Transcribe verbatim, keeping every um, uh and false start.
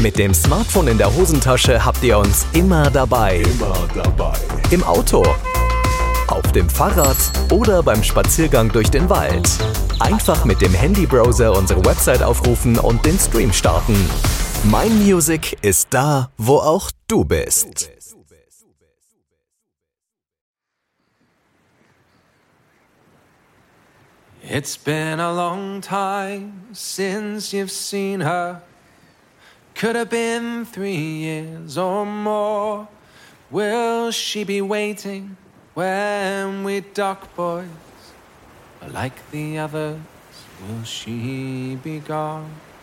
Mit dem Smartphone in der Hosentasche habt ihr uns immer dabei. Immer dabei. Im Auto, auf dem Fahrrad oder beim Spaziergang durch den Wald. Einfach mit dem Handybrowser unsere Website aufrufen und den Stream starten. Mein Music ist da, wo auch du bist. It's been a long time since you've seen her. Could have been three years or more. Will she be waiting when we dock, boys? Or like the others, will she be gone?